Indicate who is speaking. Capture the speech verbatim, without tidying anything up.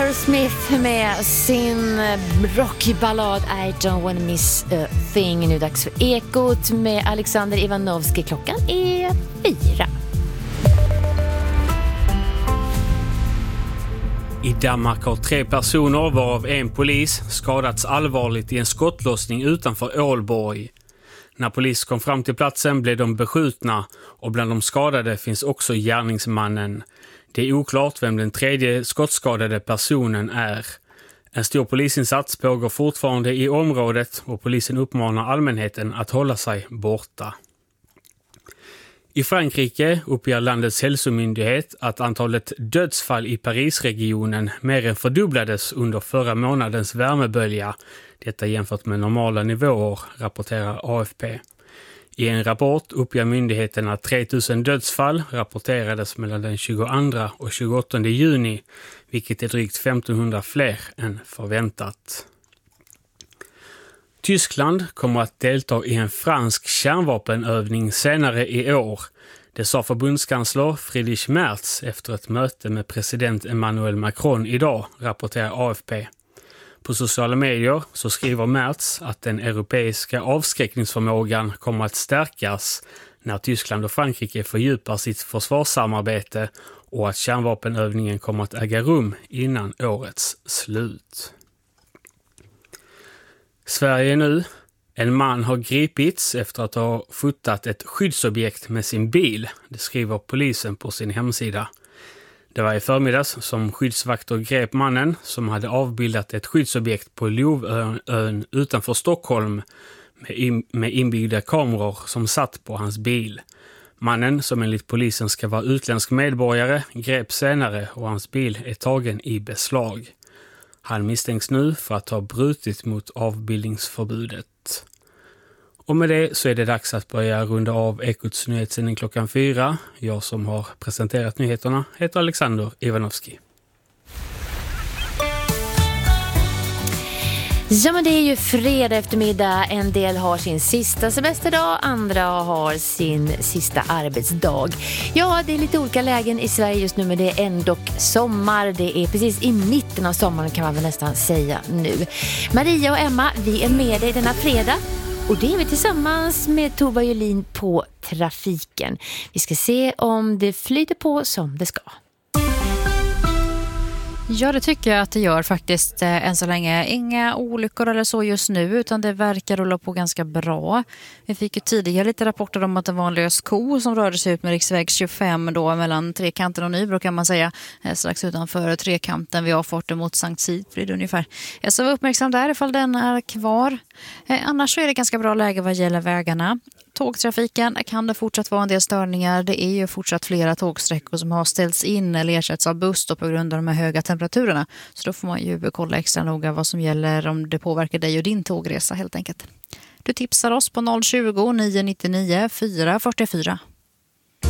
Speaker 1: Aerosmith med sin rockballad I don't wanna miss a thing. Nu dags för Ekot med Alexander Ivanovski. Klockan är fyra.
Speaker 2: I Danmark har tre personer, varav en polis, skadats allvarligt i en skottlossning utanför Ålborg. När polis kom fram till platsen blev de beskjutna och bland de skadade finns också gärningsmannen. Det är oklart vem den tredje skottskadade personen är. En stor polisinsats pågår fortfarande i området och polisen uppmanar allmänheten att hålla sig borta. I Frankrike uppger landets hälsomyndighet att antalet dödsfall i Parisregionen mer än fördubblades under förra månadens värmebölja. Detta jämfört med normala nivåer, rapporterar A F P. I en rapport uppger myndigheten att tre tusen dödsfall rapporterades mellan den tjugoandra och tjugoåttonde juni, vilket är drygt femtonhundra fler än förväntat. Tyskland kommer att delta i en fransk kärnvapenövning senare i år. Det sa förbundskansler Friedrich Merz efter ett möte med president Emmanuel Macron idag, rapporterar A F P. På sociala medier så skriver Merz att den europeiska avskräckningsförmågan kommer att stärkas när Tyskland och Frankrike fördjupar sitt försvarssamarbete och att kärnvapenövningen kommer att äga rum innan årets slut. Sverige nu. En man har gripits efter att ha fotat ett skyddsobjekt med sin bil. Det skriver polisen på sin hemsida. Det var i förmiddags som skyddsvakter grep mannen som hade avbildat ett skyddsobjekt på Lovön utanför Stockholm med inbyggda kameror som satt på hans bil. Mannen, som enligt polisen ska vara utländsk medborgare, grep senare och hans bil är tagen i beslag. Han misstänks nu för att ha brutit mot avbildningsförbudet. Och med det så är det dags att börja runda av Ekots nyhetssändning klockan fyra. Jag som har presenterat nyheterna heter Alexander Ivanovski.
Speaker 1: Ja, men det är ju fredag eftermiddag. En del har sin sista semesterdag, andra har sin sista arbetsdag. Ja, det är lite olika lägen i Sverige just nu, men det är ändå sommar. Det är precis i mitten av sommaren kan man väl nästan säga nu. Maria och Emma, vi är med dig denna fredag. Och det är vi tillsammans med Tova Jolin på trafiken. Vi ska se om det flyter på som det ska.
Speaker 3: Ja, det tycker jag att det gör faktiskt än så länge. Inga olyckor eller så just nu, utan det verkar rulla på ganska bra. Vi fick ju tidigare lite rapporter om att det var en lös ko som rörde sig ut med riksväg tjugofem då mellan Trekanten och Nybro kan man säga. Strax utanför Trekanten vid avfarten mot Sankt Sigfrid ungefär. Så var uppmärksam där ifall den är kvar. Annars så är det ganska bra läge vad gäller vägarna. Tågtrafiken kan det fortsatt vara en del störningar. Det är ju fortsatt flera tågsträckor som har ställts in eller ersatts av buss då på grund av de här höga temperaturerna. Så då får man ju kolla extra noga vad som gäller om det påverkar dig och din tågresa helt enkelt. Du tipsar oss på noll tjugo, nio nio nio, fyra fyra fyra.